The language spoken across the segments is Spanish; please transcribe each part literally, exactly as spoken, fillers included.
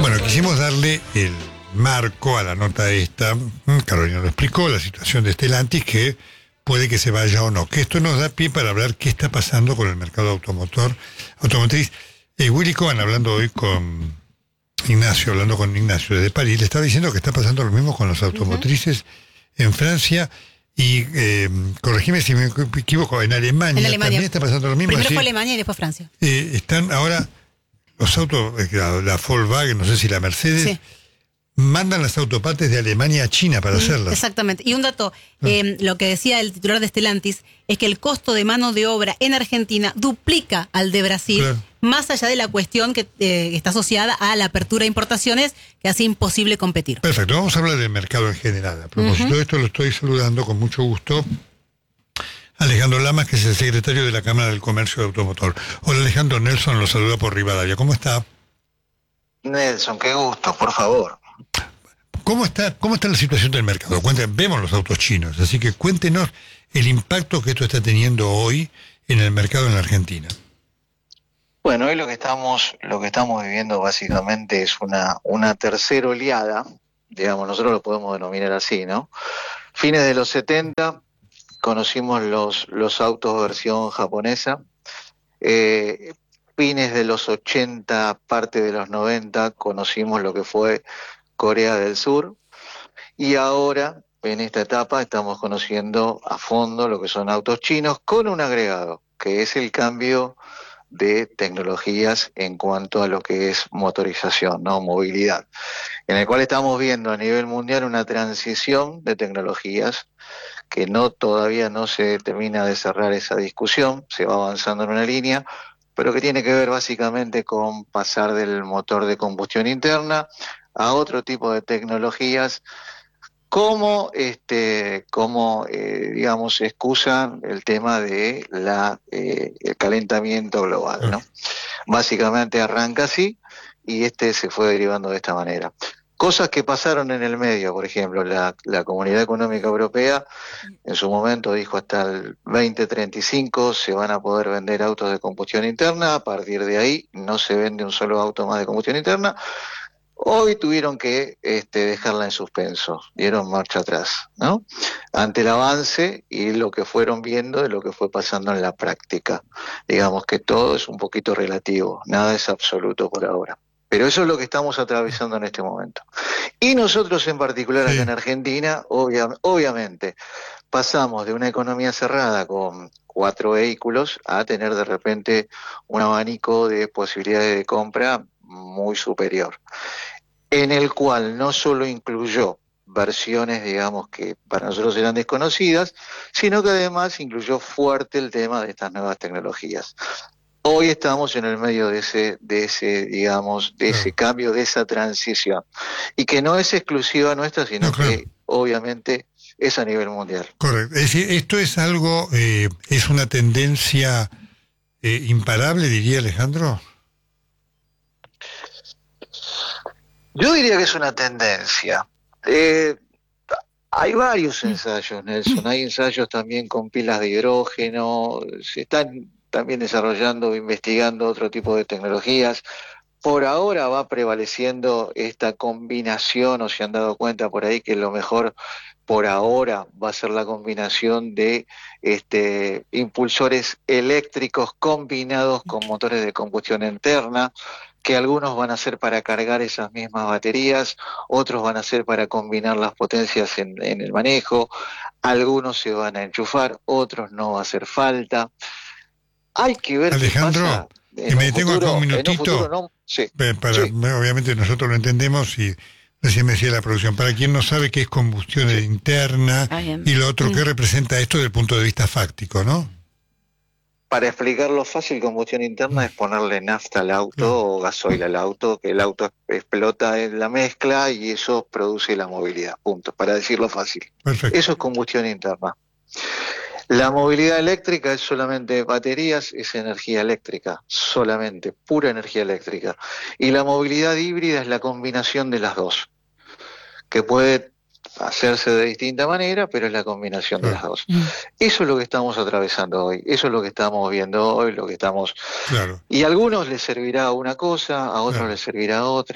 Bueno, quisimos darle el marco a la nota esta. Carolina lo explicó, la situación de Stellantis, que puede que se vaya o no. Que esto nos da pie para hablar qué está pasando con el mercado automotor, automotriz. Eh, Willy Cohen, hablando hoy con Ignacio, hablando con Ignacio desde París, le estaba diciendo que está pasando lo mismo con las automotrices uh-huh. en Francia. Y, eh, corregime si me equivoco, en Alemania, en Alemania también está pasando lo mismo. Primero así, fue Alemania y después Francia. Eh, están ahora los autos, la, la Volkswagen, no sé si la Mercedes, sí. mandan las autopartes de Alemania a China para mm, hacerlas. Exactamente. Y un dato, ah. eh, lo que decía el titular de Stellantis, es que el costo de mano de obra en Argentina duplica al de Brasil, claro. más allá de la cuestión que eh, está asociada a la apertura de importaciones, que hace imposible competir. Perfecto, vamos a hablar del mercado en general. A propósito uh-huh. de esto, lo estoy saludando con mucho gusto Alejandro Lamas, que es el secretario de la Cámara del Comercio de Automotor. Hola Alejandro, Nelson lo saluda por Rivadavia. ¿Cómo está? Nelson, qué gusto, por favor. ¿Cómo está, cómo está la situación del mercado? Cuéntenos, vemos los autos chinos, así que cuéntenos el impacto que esto está teniendo hoy en el mercado en la Argentina. Bueno, hoy lo que estamos, lo que estamos viviendo básicamente es una, una tercera oleada, digamos, nosotros lo podemos denominar así, ¿no? Fines de los setenta, conocimos los, los autos versión japonesa, eh, fines de los ochenta, parte de los noventa, conocimos lo que fue Corea del Sur, y ahora, en esta etapa, estamos conociendo a fondo lo que son autos chinos, con un agregado, que es el cambio de tecnologías en cuanto a lo que es motorización, ¿no? Movilidad, en el cual estamos viendo a nivel mundial una transición de tecnologías que no todavía no se termina de cerrar esa discusión, se va avanzando en una línea, pero que tiene que ver básicamente con pasar del motor de combustión interna a otro tipo de tecnologías como este como eh, digamos excusan el tema de la eh, el calentamiento global, ¿no? Básicamente arranca así y este se fue derivando de esta manera. Cosas que pasaron en el medio, por ejemplo, la, la Comunidad Económica Europea en su momento dijo hasta el veinte treinta y cinco se van a poder vender autos de combustión interna, a partir de ahí no se vende un solo auto más de combustión interna. Hoy tuvieron que este, dejarla en suspenso, dieron marcha atrás, ¿no? Ante el avance y lo que fueron viendo de lo que fue pasando en la práctica. Digamos que todo es un poquito relativo, nada es absoluto por ahora. Pero eso es lo que estamos atravesando en este momento. Y nosotros en particular sí. acá en Argentina, obvia, obviamente, pasamos de una economía cerrada con cuatro vehículos a tener de repente un abanico de posibilidades de compra muy superior, en el cual no solo incluyó versiones, digamos, que para nosotros eran desconocidas, sino que además incluyó fuerte el tema de estas nuevas tecnologías. Hoy estamos en el medio de ese, de ese, digamos, de claro. ese cambio, de esa transición, y que no es exclusiva nuestra, sino no, claro. que obviamente es a nivel mundial. Correcto. Es decir, esto es algo, eh, es una tendencia eh, imparable, diría Alejandro. Yo diría que es una tendencia. Eh, hay varios ensayos, Nelson. Hay ensayos también con pilas de hidrógeno. Se están también desarrollando, investigando otro tipo de tecnologías. Por ahora va prevaleciendo esta combinación, o se han dado cuenta por ahí que lo mejor por ahora va a ser la combinación de este, impulsores eléctricos combinados con motores de combustión interna, que algunos van a ser para cargar esas mismas baterías, otros van a ser para combinar las potencias en, en el manejo, algunos se van a enchufar, otros no va a hacer falta. Hay que ver Alejandro, qué pasa. Y me detengo acá un minutito, un futuro, no, sí, para, sí. obviamente nosotros lo entendemos y recién me decía la producción, para quien no sabe qué es combustión sí. interna ah, y lo otro, mm. ¿qué representa esto desde el punto de vista fáctico, no? Para explicarlo fácil, combustión interna es ponerle nafta al auto no. o gasoil al auto, que el auto explota en la mezcla y eso produce la movilidad, punto, para decirlo fácil. Perfecto. Eso es combustión interna. La movilidad eléctrica es solamente baterías, es energía eléctrica, solamente, pura energía eléctrica. Y la movilidad híbrida es la combinación de las dos, que puede hacerse de distinta manera, pero es la combinación claro. de las dos. Mm. Eso es lo que estamos atravesando hoy, eso es lo que estamos viendo hoy, lo que estamos... Claro. Y a algunos les servirá una cosa, a otros claro. les servirá otra.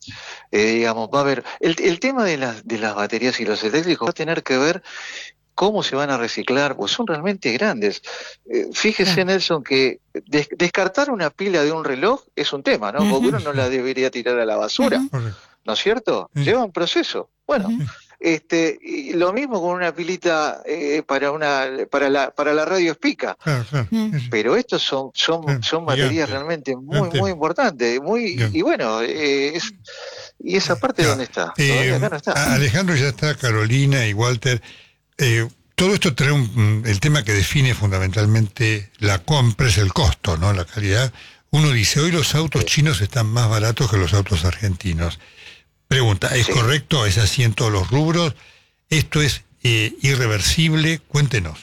Eh, digamos, va a haber, el, el tema de las, de las baterías y los eléctricos va a tener que ver cómo se van a reciclar, pues son realmente grandes. Eh, fíjese, Nelson, que des, descartar una pila de un reloj es un tema, ¿no? Porque uno no la debería tirar a la basura, ¿no es cierto? Lleva un proceso. Bueno, este, y lo mismo con una pilita eh, para una para la para la radio Spica. Claro, claro. Pero estos son son son baterías realmente muy muy importantes, muy y bueno, eh, es, y esa parte ya. ¿dónde está? Eh, Todavía acá no está. Alejandro ya está, Carolina y Walter. Eh, todo esto trae un, el tema que define fundamentalmente la compra es el costo, ¿no? La calidad. Uno dice, hoy los autos sí. chinos están más baratos que los autos argentinos. Pregunta, ¿es sí. correcto? ¿Es así en todos los rubros? ¿Esto es eh, irreversible? Cuéntenos.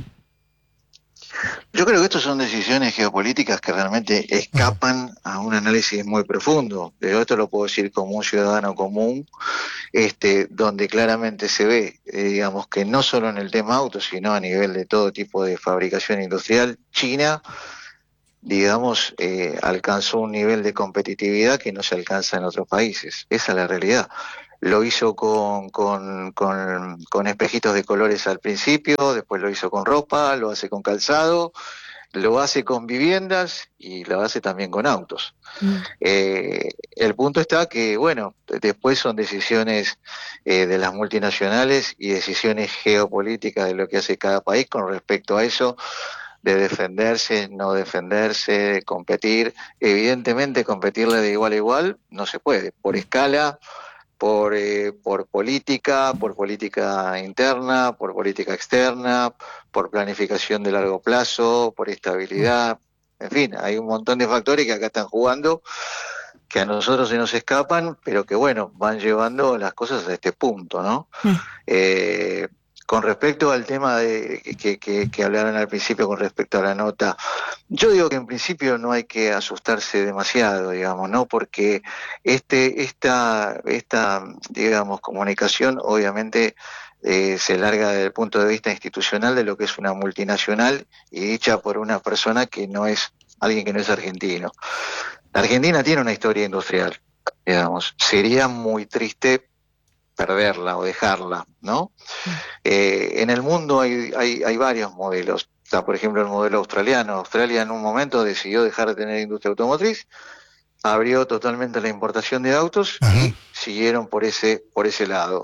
Yo creo que estas son decisiones geopolíticas que realmente escapan a un análisis muy profundo. Pero esto lo puedo decir como un ciudadano común, este, donde claramente se ve, eh, digamos, que no solo en el tema autos, sino a nivel de todo tipo de fabricación industrial, China, digamos, eh, alcanzó un nivel de competitividad que no se alcanza en otros países. Esa es la realidad. Lo hizo con, con, con, con espejitos de colores al principio, después lo hizo con ropa, lo hace con calzado, lo hace con viviendas y lo hace también con autos. Mm. Eh, el punto está que, bueno, después son decisiones eh, de las multinacionales y decisiones geopolíticas de lo que hace cada país con respecto a eso, de defenderse, no defenderse, de competir. Evidentemente competirle de igual a igual no se puede, por escala, por eh, por política, por política interna, por política externa, por planificación de largo plazo, por estabilidad, en fin, hay un montón de factores que acá están jugando, que a nosotros se nos escapan, pero que bueno, van llevando las cosas a este punto, ¿no? Mm. Eh, con respecto al tema de que, que, que hablaron al principio con respecto a la nota, yo digo que en principio no hay que asustarse demasiado, digamos, ¿no? Porque este, esta, esta, digamos, comunicación obviamente eh, se larga desde el punto de vista institucional de lo que es una multinacional y dicha por una persona que no es, alguien que no es argentino. La Argentina tiene una historia industrial, digamos, sería muy triste perderla o dejarla, ¿no? Eh, en el mundo hay, hay, hay varios modelos. O sea, por ejemplo, el modelo australiano. Australia en un momento decidió dejar de tener industria automotriz, abrió totalmente la importación de autos. Ajá. Y siguieron por ese, por ese lado.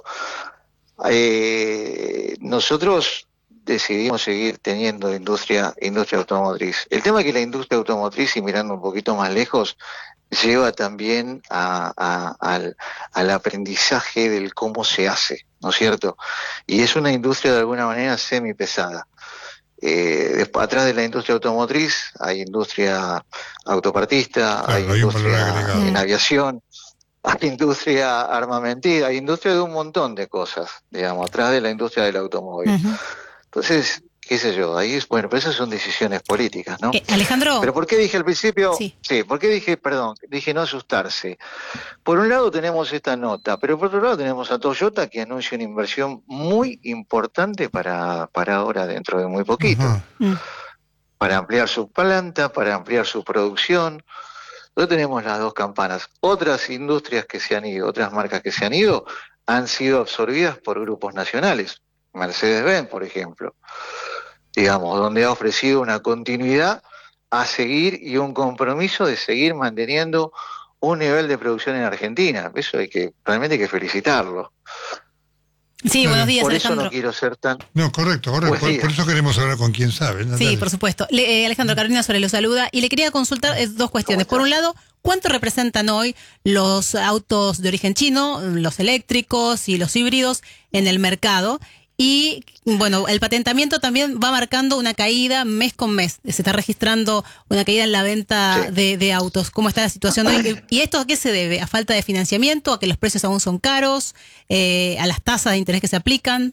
Eh, nosotros decidimos seguir teniendo industria, industria automotriz. El tema es que la industria automotriz, y mirando un poquito más lejos, lleva también a, a, al, al aprendizaje del cómo se hace, ¿no es cierto? Y es una industria de alguna manera semipesada. Eh, después, atrás de la industria automotriz hay industria autopartista, claro, hay, hay industria en aviación, hay industria armamentista, hay industria de un montón de cosas, digamos, atrás de la industria del automóvil. Uh-huh. Entonces, qué sé yo, ahí es, bueno, pero esas son decisiones políticas, ¿no? Eh, Alejandro. Pero ¿por qué dije al principio? Sí. sí, ¿por qué dije, perdón, dije no asustarse? Por un lado tenemos esta nota, pero por otro lado tenemos a Toyota que anuncia una inversión muy importante para, para ahora, dentro de muy poquito. Uh-huh. Para ampliar su planta, para ampliar su producción. Entonces tenemos las dos campanas. Otras industrias que se han ido, otras marcas que se han ido, han sido absorbidas por grupos nacionales. Mercedes-Benz, por ejemplo, digamos, donde ha ofrecido una continuidad a seguir y un compromiso de seguir manteniendo un nivel de producción en Argentina. Eso hay que, realmente hay que felicitarlo. Sí, buenos días, por Alejandro. Por eso no quiero ser tan... No, correcto, correcto. Por, por eso queremos hablar con quien sabe. ¿No? Sí, Dale. por supuesto. Le, eh, Alejandro, Carolina Suárez lo saluda y le quería consultar eh, dos cuestiones. Por un lado, ¿cuánto representan hoy los autos de origen chino, los eléctricos y los híbridos en el mercado? Y, bueno, el patentamiento también va marcando una caída mes con mes. Se está registrando una caída en la venta sí. de, de autos. ¿Cómo está la situación hoy? ¿Y esto a qué se debe? ¿A falta de financiamiento? ¿A que los precios aún son caros? Eh, ¿A las tasas de interés que se aplican?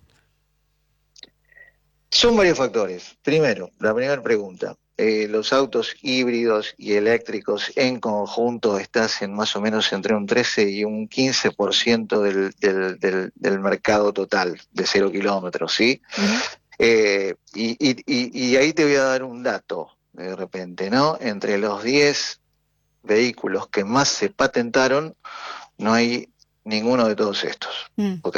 Son varios factores. Primero, la primera pregunta. Eh, los autos híbridos y eléctricos en conjunto están en más o menos entre un trece y un quince por ciento del, del, del, del mercado total de cero kilómetros, ¿sí? Uh-huh. Eh, y, y, y ahí te voy a dar un dato, de repente, ¿no? Entre los diez vehículos que más se patentaron, no hay ninguno de todos estos, Mm. ¿ok?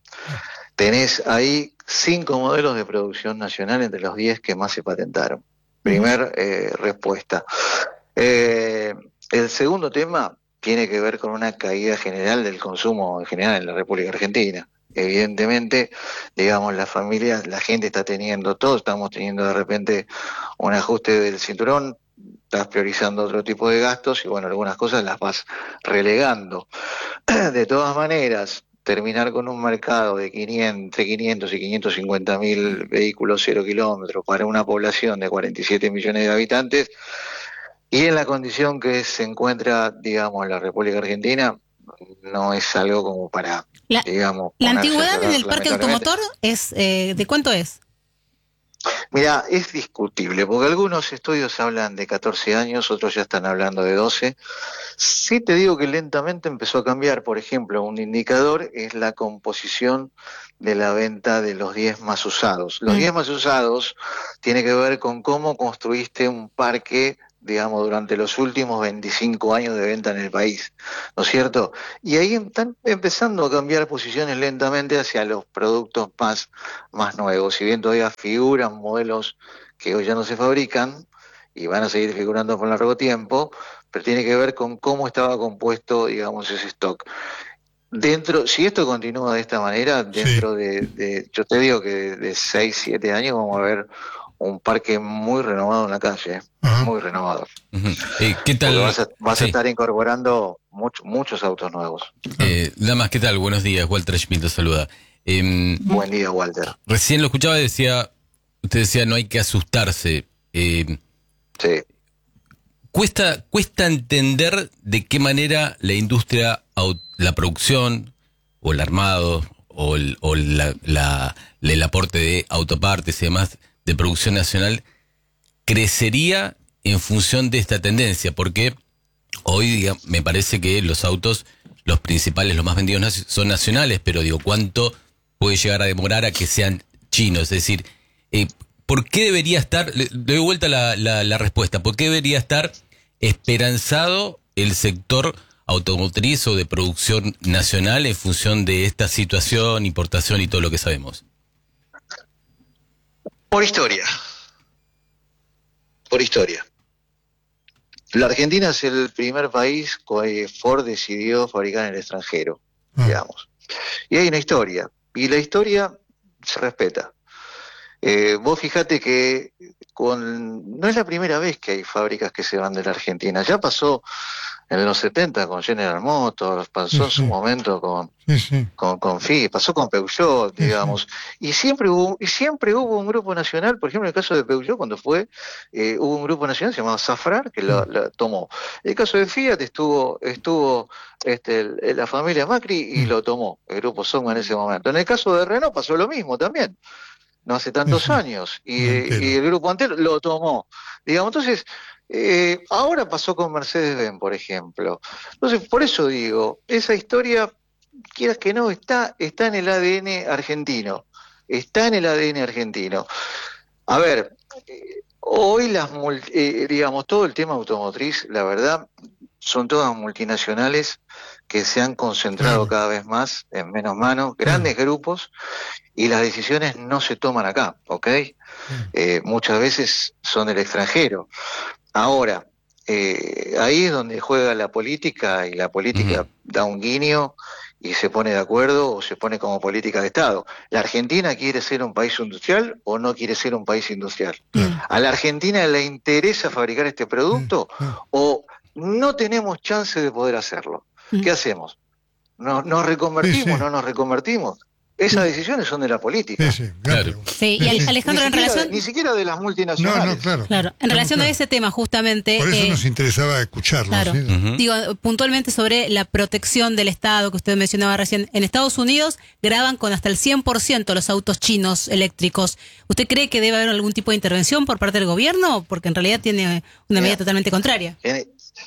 Tenés ahí cinco modelos de producción nacional entre los diez que más se patentaron. Primer eh, respuesta. Eh, el segundo tema tiene que ver con una caída general del consumo en general en la República Argentina. Evidentemente, digamos, las familias, la gente está teniendo, todos estamos teniendo de repente un ajuste del cinturón, estás priorizando otro tipo de gastos y bueno, algunas cosas las vas relegando. De todas maneras, terminar con un mercado de quinientos, entre quinientos y quinientos cincuenta mil vehículos cero kilómetros para una población de cuarenta y siete millones de habitantes y en la condición que se encuentra, digamos, la República Argentina, no es algo como para, La, digamos, la ponerse a antigüedad en llorar, el parque lamentablemente. automotor es eh, ¿de cuánto es? Mira, es discutible, porque algunos estudios hablan de catorce años, otros ya están hablando de doce. Sí te digo que lentamente empezó a cambiar. Por ejemplo, un indicador es la composición de la venta de los diez más usados. Los Mm. diez más usados tiene que ver con cómo construiste un parque, digamos, durante los últimos veinticinco años de venta en el país, ¿no es cierto? Y ahí están empezando a cambiar posiciones lentamente hacia los productos más, más nuevos. Si bien todavía figuran modelos que hoy ya no se fabrican y van a seguir figurando por largo tiempo, pero tiene que ver con cómo estaba compuesto, digamos, ese stock. Dentro, si esto continúa de esta manera, dentro Sí. de, de yo te digo que de, de seis, siete años vamos a ver un parque muy renovado en la calle, Ajá. muy renovado. Uh-huh. Eh, ¿Qué tal? Porque vas a, vas sí. a estar incorporando mucho, muchos autos nuevos. Eh, Damas, ¿qué tal? Buenos días, Walter Schmidt te saluda. Eh, Buen día, Walter. Recién lo escuchaba y decía, usted decía no hay que asustarse. Eh, Sí. Cuesta, cuesta entender de qué manera la industria, la producción, o el armado, o el, o la, la, el aporte de autopartes y demás de producción nacional crecería en función de esta tendencia, porque hoy digamos, me parece que los autos, los principales, los más vendidos son nacionales, pero digo, ¿cuánto puede llegar a demorar a que sean chinos? Es decir, eh, ¿por qué debería estar, le doy vuelta la, la, la respuesta, ¿por qué debería estar esperanzado el sector automotriz o de producción nacional en función de esta situación, importación y todo lo que sabemos? Por historia. Por historia. La Argentina es el primer país que Ford decidió fabricar en el extranjero, Ah. digamos. Y hay una historia, y la historia se respeta. Eh, vos fijate que con, no es la primera vez que hay fábricas que se van de la Argentina. Ya pasó en los setenta con General Motors, pasó Sí, en su sí. momento con, Sí, sí. con, con Fiat, pasó con Peugeot, Sí, digamos. Y siempre hubo, y siempre hubo un grupo nacional, por ejemplo, en el caso de Peugeot, cuando fue, eh, hubo un grupo nacional llamado Safrar que lo, lo tomó. En el caso de Fiat estuvo, estuvo este, el- la familia Macri y lo tomó, el grupo Soma en ese momento. En el caso de Renault pasó lo mismo también. No hace tantos Sí, sí. años, y, Antero. y el grupo Antel lo tomó. Digamos, entonces, eh, ahora pasó con Mercedes-Benz, por ejemplo. Entonces, por eso digo, esa historia, quieras que no, está, está en el A D N argentino. Está en el A D N argentino. A ver, eh, hoy las, mul- eh, digamos, todo el tema automotriz, la verdad, son todas multinacionales que se han concentrado Claro. cada vez más en menos manos, grandes grupos, y las decisiones no se toman acá, ¿ok? Claro. Eh, muchas veces son del extranjero. Ahora, eh, ahí es donde juega la política, y la política Uh-huh. da un guiño y se pone de acuerdo o se pone como política de Estado. ¿La Argentina quiere ser un país industrial o no quiere ser un país industrial? Claro. ¿A la Argentina le interesa fabricar este producto Claro. o no tenemos chance de poder hacerlo? Mm. ¿Qué hacemos? ¿Nos, nos reconvertimos? Sí, sí. ¿No nos reconvertimos? Esas decisiones son de la política. Sí, sí. Claro. Claro. Sí, y Sí, sí. Alejandro, ni, en siquiera, relación, ni siquiera de las No, multinacionales. no, claro. claro, en Claro, relación a claro. ese tema justamente, Por eso eh, nos interesaba escucharlo. claro. ¿sí? Uh-huh. digo, puntualmente sobre la protección del Estado que usted mencionaba recién. En Estados Unidos graban con hasta el cien por ciento los autos chinos eléctricos. ¿Usted cree que debe haber algún tipo de intervención por parte del gobierno? Porque en realidad tiene una medida Mira. totalmente contraria. En,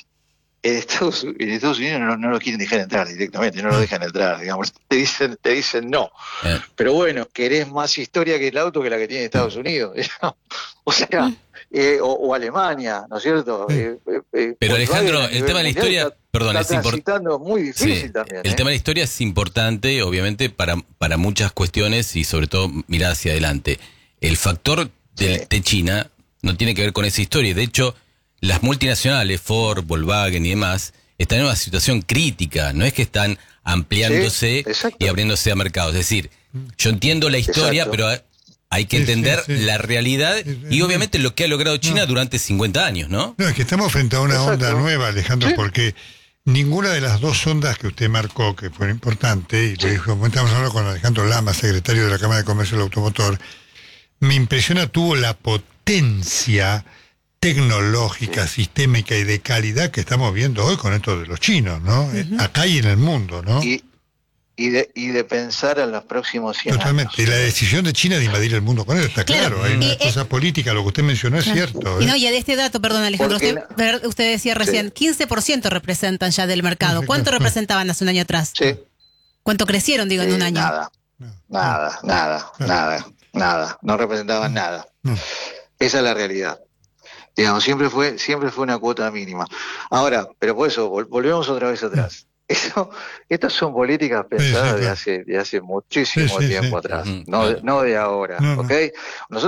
en Estados, en Estados Unidos no, no lo quieren dejar entrar directamente, no lo dejan entrar, digamos. Te dicen, te dicen no. Eh, Pero bueno, querés más historia que el auto que la que tiene Estados Unidos. O sea, eh, o, o Alemania, ¿no es cierto? Sí. Eh, eh, eh, Pero Volkswagen Alejandro, a el nivel tema de la mundial historia, está- perdón, está es transitando muy difícil sí, también. El ¿eh? tema de la historia es importante, obviamente, para, para muchas cuestiones y sobre todo mirar hacia adelante. El factor de, Sí. de China no tiene que ver con esa historia. De hecho, las multinacionales, Ford, Volkswagen y demás, están en una situación crítica. No es que están ampliándose Sí, y abriéndose a mercados. Es decir, yo entiendo la historia, Exacto. pero hay que Sí, sí, entender sí. la realidad y obviamente lo que ha logrado China No. durante cincuenta años, ¿no? No, es que estamos frente a una Exacto. onda nueva, Alejandro, Sí. porque ninguna de las dos ondas que usted marcó, que fue importante, y lo dijo, estamos hablando con Alejandro Lama, secretario de la Cámara de Comercio del Automotor, me impresiona, tuvo la potencia tecnológica, sistémica y de calidad que estamos viendo hoy con esto de los chinos, ¿no? Uh-huh. Acá y en el mundo, ¿no? Y, y, de, y de pensar en los próximos cien Totalmente. años. Y la decisión de China de invadir el mundo con él, está claro. claro. Hay una y, cosa eh, política, lo que usted mencionó es claro. cierto. Y ¿eh? no, y de este dato, perdón Alejandro, usted, la... usted decía recién, sí. quince por ciento representan ya del mercado. Sí, ¿Cuánto claro. representaban hace un año atrás? Sí. ¿Cuánto crecieron, digo, sí, en un año? Nada, no. nada, no. nada, no. nada, nada. No representaban no. nada. No. Esa es la realidad. Digamos, siempre fue, siempre fue una cuota mínima. Ahora, pero por eso, vol volvemos otra vez atrás. Eso, estas son políticas pensadas sí, sí, claro. de hace, de hace muchísimo sí, sí, tiempo sí. atrás, no, no de ahora, no, ¿ok? Nosotros